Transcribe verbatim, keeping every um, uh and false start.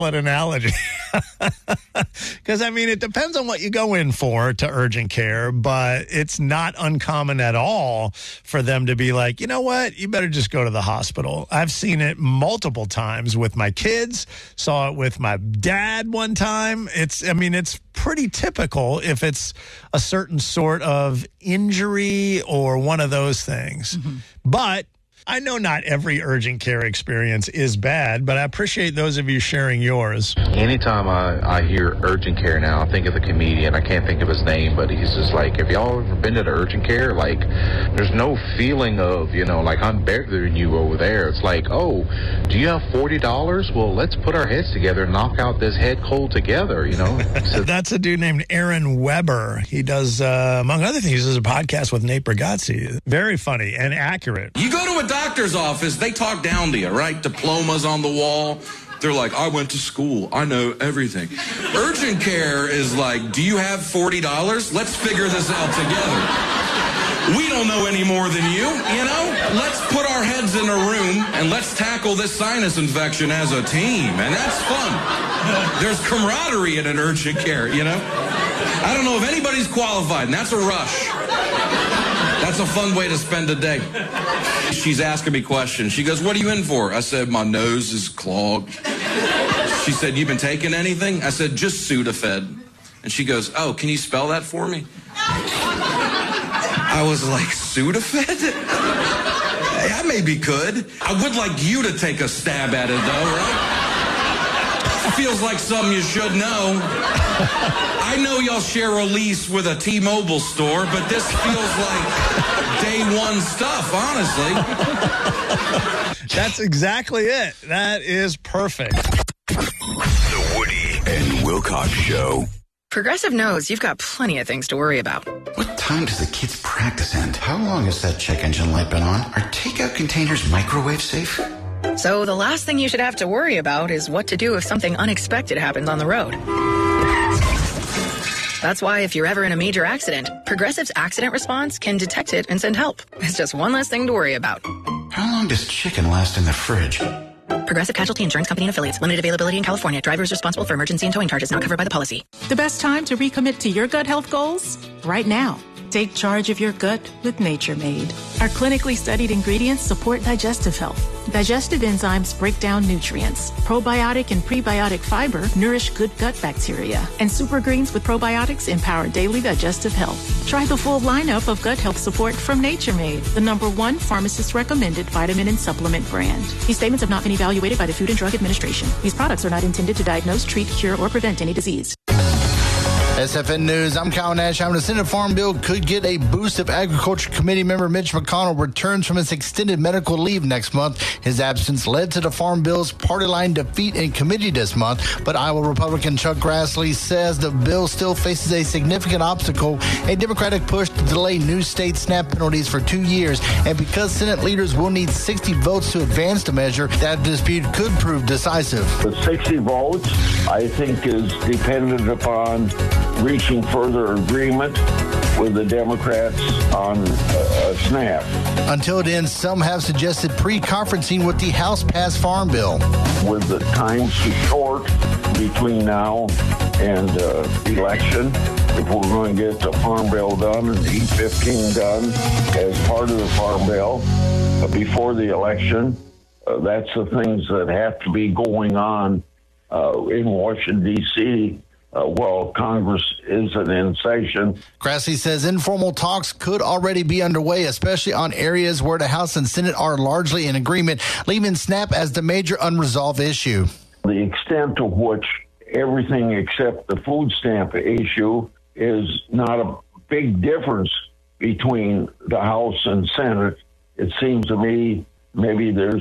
an analogy. Because, I mean, it depends on what you go in for to urgent care, but it's not uncommon at all for them to be like, you know what, you better just go to the hospital. I've seen it multiple times with my kids, saw it with my dad one time. It's, I mean, it's pretty typical if it's a certain sort of injury or one of those things. Mm-hmm. But I know not every urgent care experience is bad, but I appreciate those of you sharing yours. Anytime I, I hear urgent care now, I think of the comedian. I can't think of his name, but he's just like, have y'all ever been to the urgent care? Like, there's no feeling of, you know, like, I'm better than you over there. It's like, oh, do you have forty dollars? Well, let's put our heads together and knock out this head cold together, you know? So, that's a dude named Aaron Weber. He does, uh, among other things, he does a podcast with Nate Bargatze. Very funny and accurate. You go to a doctor's office, they talk down to you, right? Diplomas on the wall. They're like, I went to school. I know everything. Urgent care is like, do you have forty dollars? Let's figure this out together. We don't know any more than you, you know? Let's put our heads in a room and let's tackle this sinus infection as a team. And that's fun. There's camaraderie in an urgent care, you know? I don't know if anybody's qualified, and that's a rush. That's a fun way to spend a day. She's asking me questions. She goes, what are you in for? I said, my nose is clogged. She said, you been taking anything? I said, just Sudafed. And she goes, oh, can you spell that for me? I was like, Sudafed? I maybe could. I would like you to take a stab at it, though, right? Feels like something you should know. I know y'all share a lease with a T-Mobile store, but this feels like day one stuff, honestly. That's exactly it. That is perfect. The Woody and Wilcox Show. Progressive knows you've got plenty of things to worry about. What time does the kids' practice end? How long has that check engine light been on? Are takeout containers microwave safe? So the last thing you should have to worry about is what to do if something unexpected happens on the road. That's why if you're ever in a major accident, Progressive's accident response can detect it and send help. It's just one less thing to worry about. How long does chicken last in the fridge? Progressive Casualty Insurance Company and Affiliates. Limited availability in California. Drivers responsible for emergency and towing charges not covered by the policy. The best time to recommit to your gut health goals? Right now. Take charge of your gut with Nature Made. Our clinically studied ingredients support digestive health. Digestive enzymes break down nutrients. Probiotic and prebiotic fiber nourish good gut bacteria. And super greens with probiotics empower daily digestive health. Try the full lineup of gut health support from Nature Made, the number one pharmacist-recommended vitamin and supplement brand. These statements have not been evaluated by the Food and Drug Administration. These products are not intended to diagnose, treat, cure, or prevent any disease. S F N News, I'm Kyle Nash. The Senate Farm Bill could get a boost if Agriculture Committee member Mitch McConnell returns from his extended medical leave next month. His absence led to the Farm Bill's party line defeat in committee this month, but Iowa Republican Chuck Grassley says the bill still faces a significant obstacle, a Democratic push to delay new state SNAP penalties for two years, and because Senate leaders will need sixty votes to advance the measure, that dispute could prove decisive. The sixty votes, I think, is dependent upon reaching further agreement with the Democrats on uh, SNAP. Until then, some have suggested pre-conferencing with the House-passed Farm Bill. With the time too short between now and uh, election, if we're going to get the Farm Bill done and E fifteen done as part of the Farm Bill uh, before the election, uh, that's the things that have to be going on uh, in Washington, D C Uh, well, Congress isn't in session. Grassley says informal talks could already be underway, especially on areas where the House and Senate are largely in agreement, leaving SNAP as the major unresolved issue. The extent to which everything except the food stamp issue is not a big difference between the House and Senate. It seems to me maybe there's